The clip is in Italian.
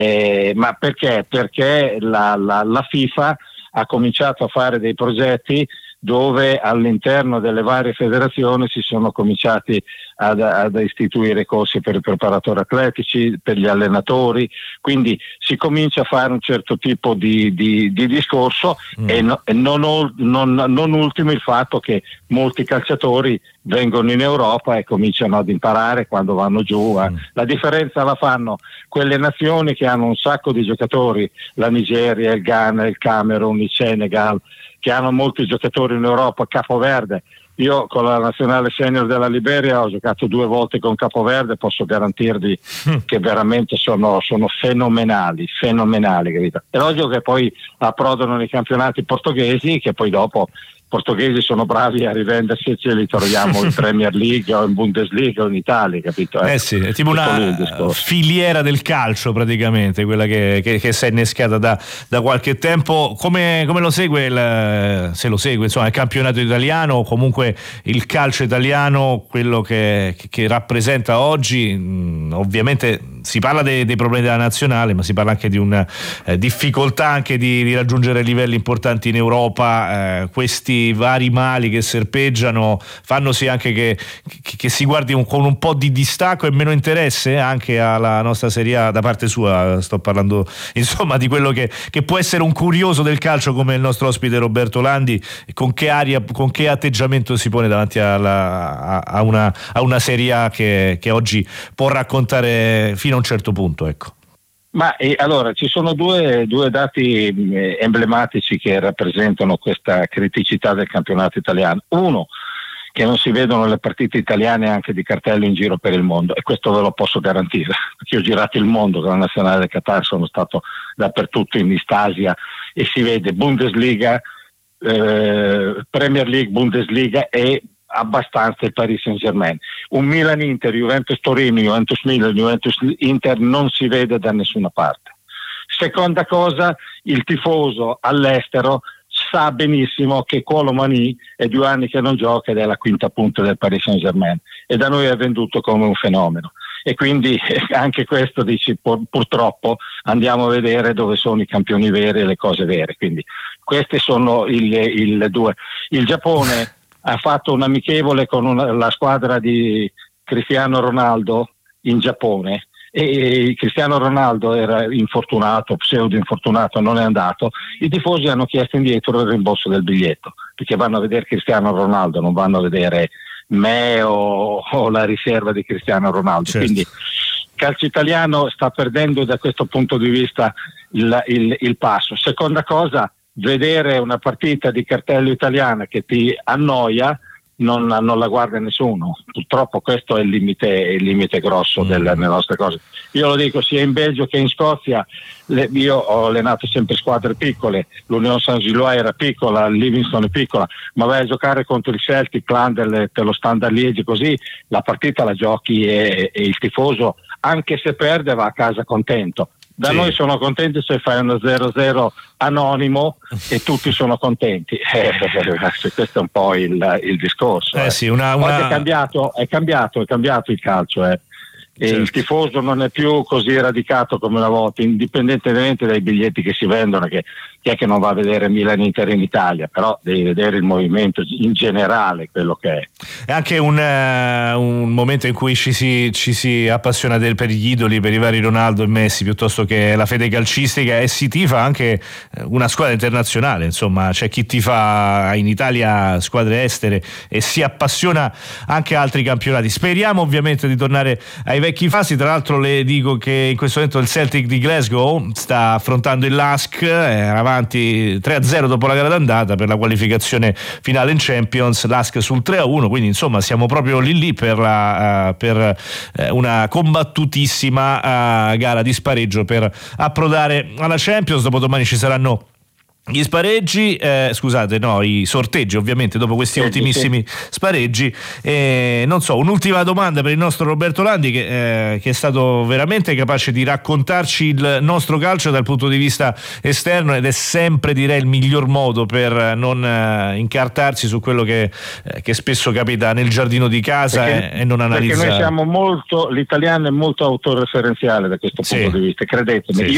Ma perché? Perché la FIFA ha cominciato a fare dei progetti dove all'interno delle varie federazioni si sono cominciati ad istituire corsi per i preparatori atletici, per gli allenatori, quindi si comincia a fare un certo tipo di discorso e non ultimo il fatto che molti calciatori vengono in Europa e cominciano ad imparare quando vanno giù. La differenza la fanno quelle nazioni che hanno un sacco di giocatori, la Nigeria, il Ghana, il Camerun, il Senegal, che hanno molti giocatori in Europa. Capoverde, io con la nazionale senior della Liberia ho giocato 2 volte con Capoverde, posso garantirvi che veramente sono fenomenali, capito? È logico che poi approdano nei campionati portoghesi, che poi dopo portoghesi sono bravi a rivendersi e ce li troviamo in Premier League o in Bundesliga o in Italia, capito? Sì, è tipo una filiera del calcio praticamente, quella che si è innescata da qualche tempo. Come lo segue, se lo segue, insomma, il campionato italiano o comunque il calcio italiano, quello che rappresenta oggi? Ovviamente si parla dei problemi della nazionale, ma si parla anche di una difficoltà anche di raggiungere livelli importanti in Europa. Questi vari mali che serpeggiano fanno sì anche che si guardi con un po' di distacco e meno interesse anche alla nostra Serie A da parte sua. Sto parlando insomma di quello che può essere un curioso del calcio come il nostro ospite Roberto Landi. Con che atteggiamento si pone davanti a una Serie A che oggi può raccontare fino a un certo punto, ecco. Ma allora ci sono due dati emblematici che rappresentano questa criticità del campionato italiano. Uno, che non si vedono le partite italiane anche di cartello in giro per il mondo, e questo ve lo posso garantire perché ho girato il mondo con la nazionale del Qatar, sono stato dappertutto in East Asia e si vede Bundesliga, Premier League, Bundesliga e abbastanza il Paris Saint-Germain. Un Milan-Inter, Juventus-Torino, Juventus-Milan, Juventus-Inter non si vede da nessuna parte. Seconda cosa, il tifoso all'estero sa benissimo che Kolo Muani è 2 anni che non gioca ed è la quinta punta del Paris Saint-Germain e da noi è venduto come un fenomeno. E quindi anche questo dici purtroppo andiamo a vedere dove sono i campioni veri e le cose vere. Quindi questi sono il due. Il Giappone ha fatto un amichevole con la squadra di Cristiano Ronaldo in Giappone e Cristiano Ronaldo era infortunato, pseudo infortunato, non è andato. I tifosi hanno chiesto indietro il rimborso del biglietto perché vanno a vedere Cristiano Ronaldo, non vanno a vedere me o la riserva di Cristiano Ronaldo. Certo. Quindi il calcio italiano sta perdendo da questo punto di vista il passo. Seconda cosa, vedere una partita di cartello italiana che ti annoia non la guarda nessuno. Purtroppo questo è il limite grosso delle nostre cose. Io lo dico sia in Belgio che in Scozia. Io ho allenato sempre squadre piccole, l'Unione Saint-Gilloise era piccola, il Livingston è piccola, ma vai a giocare contro il Celtic, l'Anderlecht, lo Standard Liegi, così la partita la giochi e il tifoso, anche se perde, va a casa contento. Da sì. Noi sono contenti se fai uno 0-0 anonimo e tutti sono contenti. Questo è un po' il discorso. Sì, Oggi è cambiato il calcio. E certo. Il tifoso non è più così radicato come una volta, indipendentemente dai biglietti che si vendono, che chi è che non va a vedere Milan-Inter in Italia, però devi vedere il movimento in generale, quello che è. È anche un momento in cui ci si appassiona per gli idoli, per i vari Ronaldo e Messi, piuttosto che la fede calcistica, e si tifa anche una squadra internazionale. Insomma, c'è chi tifa in Italia squadre estere e si appassiona anche a altri campionati. Speriamo ovviamente di tornare ai vecchi fasi. Tra l'altro le dico che in questo momento il Celtic di Glasgow sta affrontando il Lask, era avanti 3-0 dopo la gara d'andata per la qualificazione finale in Champions, Lask sul 3-1, quindi insomma siamo proprio lì per una combattutissima gara di spareggio per approdare alla Champions. Dopodomani ci saranno gli spareggi, i sorteggi ovviamente dopo questi ultimissimi spareggi. Non so, un'ultima domanda per il nostro Roberto Landi che è stato veramente capace di raccontarci il nostro calcio dal punto di vista esterno, ed è sempre, direi, il miglior modo per non incartarsi su quello che spesso capita nel giardino di casa e non analizzare. Perché noi siamo l'italiano è molto autoreferenziale da questo punto di vista, credetemi. Sì.